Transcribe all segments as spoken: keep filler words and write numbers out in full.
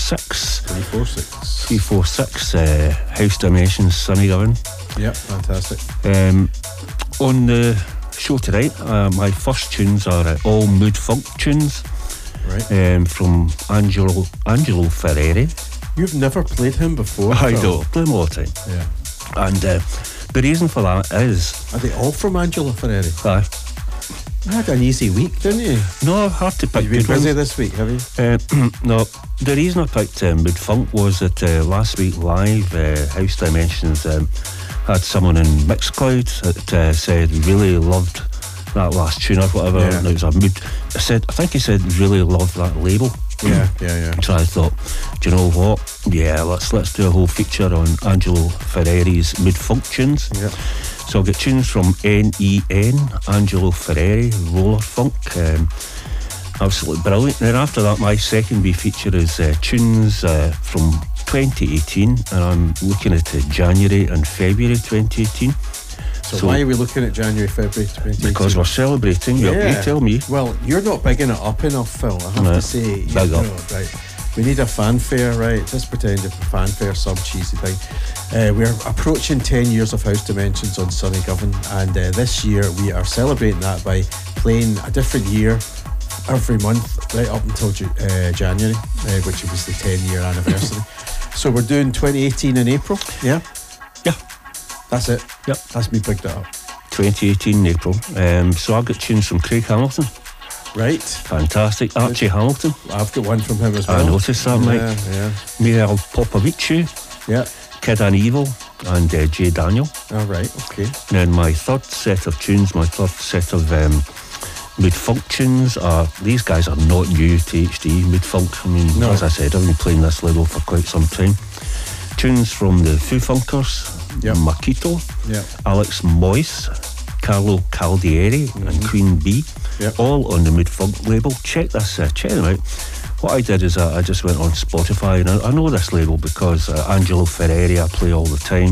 six. three four six. three four six, uh, House Dimensions, Sunny Govan. Yep, fantastic. Um, on the show tonight, uh, my first tunes are uh, all mood funk tunes. Right. Um, from Angelo Angelo Ferreri. You've never played him before? I Phil? do, play him all the time. Yeah. And uh, the reason for that is... Are they all from Angelo Ferreri? Uh, You had an easy week, didn't you? no, hard to pick You've been good busy ones. this week, have you? Uh, no, the reason I picked um, Mood Funk was that uh, last week live, uh, House Dimensions um, had someone in Mixcloud that uh, said really loved that last tune or whatever, Yeah. and it was a mood. I said, I think he said really loved that label. Yeah, yeah, yeah. So I thought, do you know what? Yeah, let's let's do a whole feature on Angelo Ferreri's Mood Funk tunes. Yeah. So I'll get tunes from N E N, Angelo Ferreri, Roller Funk. Um, absolutely brilliant. Then after that, my second wee feature is uh, tunes uh, from twenty eighteen, and I'm looking at uh, January and February twenty eighteen. So, So- why are we looking at January, February twenty eighteen? Because we're celebrating. You- Yeah. You tell me. Well, you're not bigging it up enough, Phil. I have No, to say. You big up. know, right. We need a fanfare, right? Just pretend it's a fanfare, some cheesy thing. Uh, we're approaching ten years of House Dimensions on Sunny Govan, and uh, this year we are celebrating that by playing a different year every month, right up until Ju- uh, January, uh, which was the ten year anniversary. So we're doing twenty eighteen in April, yeah? Yeah. That's it. Yep. That's me picked it up. twenty eighteen in April. Um, so I've got tunes from Craig Hamilton. Right. Fantastic. Archie Hamilton. I've got one from him as well. I noticed that, Mike. Yeah, yeah. Miguel Popovici, Yeah. Kid and Evil, and uh, Jay Daniel. All right, okay. And then my third set of tunes, my third set of um, mood funk tunes are, these guys are not new to H D mood funk. I mean, No. as I said, I've been playing this label for quite some time. Tunes from the Foo Funkers, Yep. Makito, Yeah. Alex Moyes, Carlo Caldieri, and Queen Bee, Yep. all on the mood funk label. Check this, uh, check them out. What I did is uh, I just went on Spotify, and I, I know this label because uh, Angelo Ferreri I play all the time,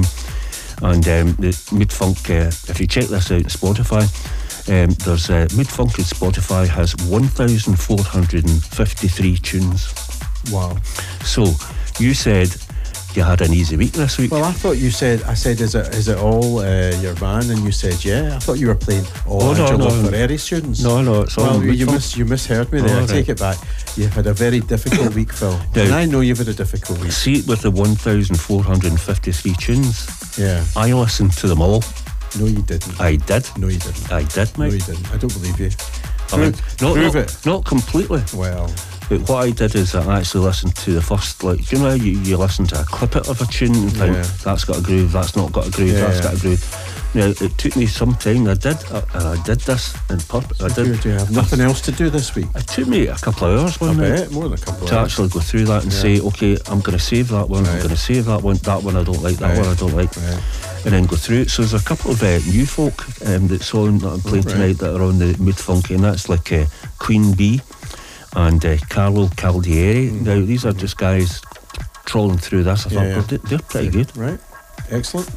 and um, the mood funk. Uh, if you check this out on Spotify, um, there's uh, mood funk on Spotify has one thousand four hundred fifty-three tunes. Wow. So you said you had an easy week this week. Well, I thought you said, I said, is it is it all uh, your band? And you said, yeah. I thought you were playing all Oh, no, Angelo no. Ferreri students. no, no, it's all Well, mood you, funk. mis- you misheard me there. Oh, I right. take it back. You've had a very difficult week, Phil. No. And I know you've had a difficult week. See, with the one thousand four hundred fifty-three tunes, Yeah. I listened to them all. No, you didn't. I did. No, you didn't. I did, No, mate. you didn't. I don't believe you. I mean, Prove, not, prove not, it. not completely. Well, But what I did is I actually listened to the first, like, you know, you, you listen to a clippet of a tune and think, Yeah. that's got a groove, that's not got a groove, Yeah, that's yeah. got a groove. Now, it took me some time, I did, uh, and I did this in purpose. I you did. do have nothing else to do this week. It took me a couple of hours I one night bet more than a couple of to hours. actually go through that and Yeah. say, okay, I'm going to save that one, I'm Right. going to save that one, that one I don't like, that Right. one I don't like. Right. And then go through it. So there's a couple of uh, new folk um, that's on that I'm playing Right. tonight that are on the Mood Funky, and that's like uh, Queen Bee and uh, Carlo Caldieri. Mm. Now these are just guys trolling through this. I Yeah, thought yeah. well, they- they're pretty good. Right. Excellent.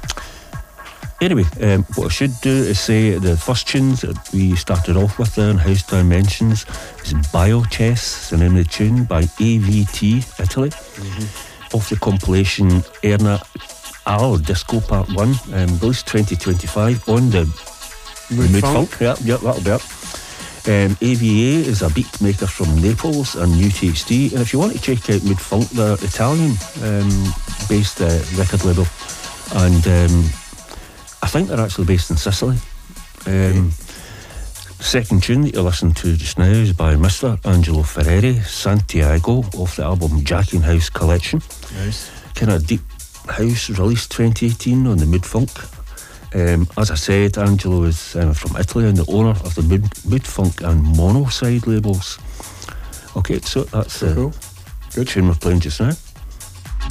Anyway, um, what I should do is say the first tunes that we started off with there in House Dimensions is Biochess, the name of the tune, by A V T Italy, Mm-hmm. off the compilation Erna Al Disco Part one, um, released twenty twenty-five on the Mood, Mood funk. Funk. Yep, yep, that'll be it. Um, A V A is a beat maker from Naples and new to H D, and if you want to check out Mood Funk, they're Italian um, based uh, record label, and um, I think they're actually based in Sicily. Um, second tune that you listen to just now is by Mister Angelo Ferreri, Santiago, off the album Jacking House Collection. Nice. Kind of deep house, released twenty eighteen on the Mood Funk. Um, as I said, Angelo is um, from Italy and the owner of the Mood, Mood Funk and Mono side labels. Okay, so that's the Cool. Good. tune we're playing just now.